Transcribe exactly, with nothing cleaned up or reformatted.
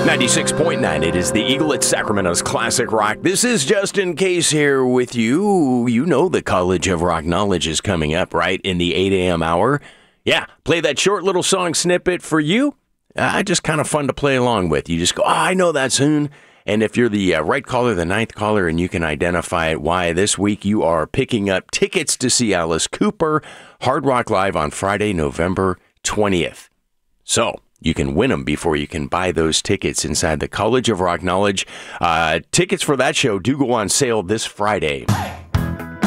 ninety-six point nine, it is the Eagle at Sacramento's Classic Rock. This is Justin Case here with you. You know the College of Rock Knowledge is coming up, right, in the eight a.m. hour. Yeah, play that short little song snippet for you. Uh, just kind of fun to play along with. You just go, oh, I know that tune. And if you're the uh, right caller, the ninth caller, and you can identify it, why this week you are picking up tickets to see Alice Cooper, Hard Rock Live on Friday, November twentieth. So you can win them before you can buy those tickets inside the College of Rock Knowledge. Uh, tickets for that show do go on sale this Friday.